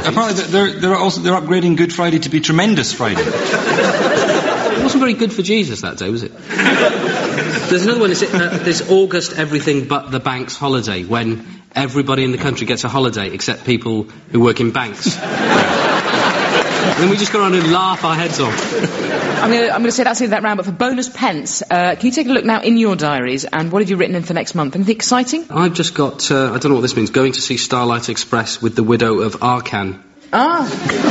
Apparently they're upgrading Good Friday to be Tremendous Friday. It wasn't very good for Jesus that day, was it? There's another one, there's August everything but the bank's holiday, when everybody in the country gets a holiday except people who work in banks. And then we just go around and laugh our heads off. I'm going to say that's the end of that round, but for bonus pence, can you take a look now in your diaries, and what have you written in for next month? Anything exciting? I've just got, I don't know what this means, going to see Starlight Express with the widow of Arkan. Ah.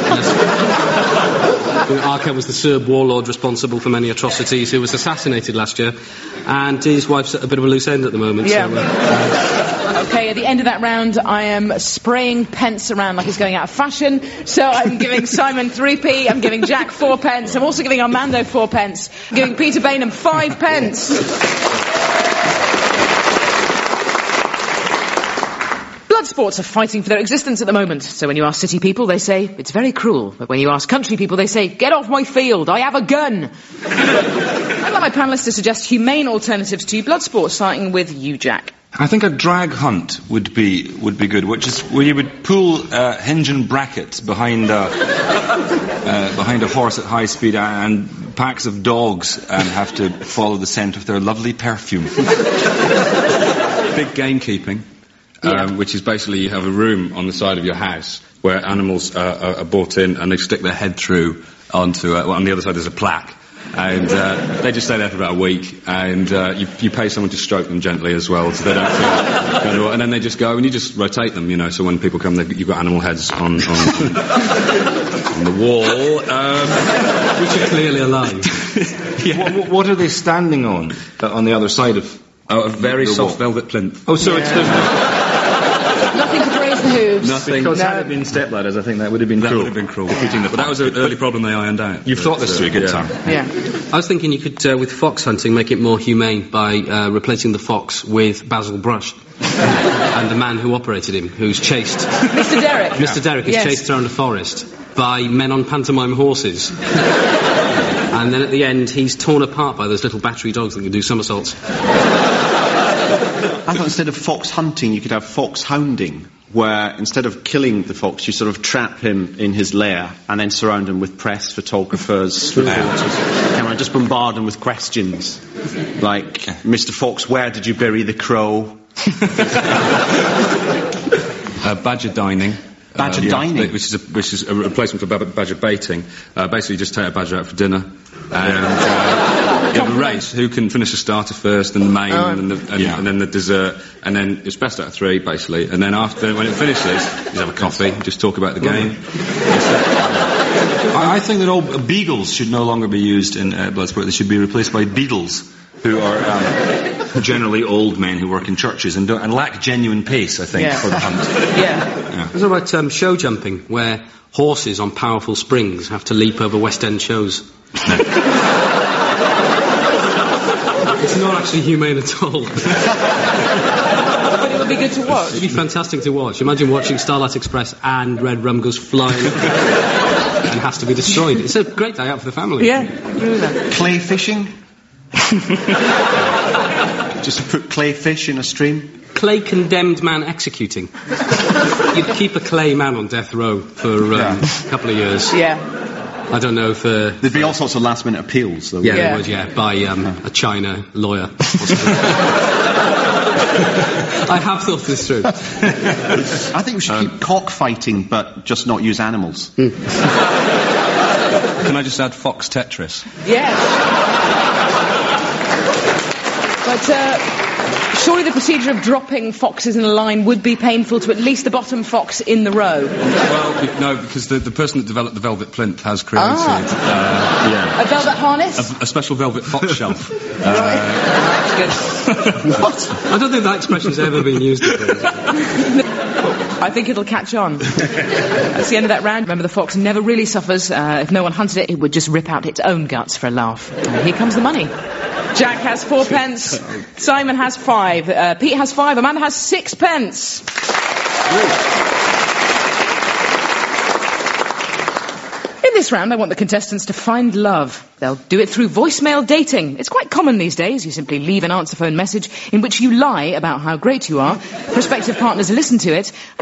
Arkan was the Serb warlord responsible for many atrocities, who was assassinated last year, and his wife's at a bit of a loose end at the moment. Yeah. So, OK, at the end of that round, I am spraying pence around like it's going out of fashion. So I'm giving Simon 3p, I'm giving Jack 4 pence, I'm also giving Armando 4 pence, I'm giving Peter Bainham 5 pence. Blood sports are fighting for their existence at the moment. So when you ask city people, they say, it's very cruel. But when you ask country people, they say, get off my field, I have a gun. I'd like my panellists to suggest humane alternatives to blood sports, starting with you, Jack. I think a drag hunt would be good, which is where you would pull hinge and brackets behind a horse at high speed, and packs of dogs have to follow the scent of their lovely perfume. Big gamekeeping. Which is basically you have a room on the side of your house where animals are brought in and they stick their head through onto on the other side there's a plaque, and they just stay there for about a week, and you pay someone to stroke them gently as well, so they don't feel, and then they just go and you just rotate them, so when people come you've got animal heads on the wall, which are clearly alive. Yeah. What are they standing on the other side of? A very soft velvet plinth. Oh, so it's Nothing to raise the hooves. Nothing. Because had it been stepladders, I think that would have been cruel. That would have been cruel. But that was an early problem they ironed out. You've thought this through a good time. Yeah. I was thinking you could, with fox hunting, make it more humane by replacing the fox with Basil Brush. And the man who operated him, who's chased... Mr. Derrick. Mr. Derrick is chased around the forest by men on pantomime horses. And then at the end, he's torn apart by those little battery dogs that can do somersaults. I thought instead of fox hunting, you could have fox hounding, where instead of killing the fox, you sort of trap him in his lair and then surround him with press, photographers, reporters. And just bombard him with questions. Like, Mr. Fox, where did you bury the crow? Badger dining. Badger dining? Which is a replacement for badger baiting. Basically, just take a badger out for dinner. And you have a race. Who can finish the starter first, and the main, and then the dessert, and then it's best out of 3, basically. And then after, when it finishes, you have a coffee, just talk about the game. I think that all beagles should no longer be used in Bloodsport. They should be replaced by beadles, who are generally old men who work in churches and lack genuine pace, I think, for the hunt. Yeah. What about show jumping, where horses on powerful springs have to leap over West End shows? It's not actually humane at all. But it would be good to watch. It'd be fantastic to watch. Imagine watching Starlight Express and Red Rum goes flying and has to be destroyed. It's a great day out for the family. Yeah, do that. Clay fishing? Just to put clay fish in a stream? Clay condemned man executing. You'd keep a clay man on death row for a couple of years. Yeah. I don't know if... There'd be all sorts of last-minute appeals, though. Yeah, there would, by a China lawyer. I have thought this through. I think we should keep cockfighting, but just not use animals. Can I just add fox Tetris? Yes. But surely the procedure of dropping foxes in a line would be painful to at least the bottom fox in the row. Well, no, because the person that developed the velvet plinth has created a velvet harness? A special velvet fox shelf. What? I don't think that expression's ever been used before. I think it'll catch on. That's the end of that round. Remember, the fox never really suffers. If no one hunted it, it would just rip out its own guts for a laugh. Here comes the money. Jack has 4 pence. Simon has 5. Pete has 5. Amanda has 6 pence. In this round, I want the contestants to find love. They'll do it through voicemail dating. It's quite common these days. You simply leave an answer phone message in which you lie about how great you are. Prospective partners listen to it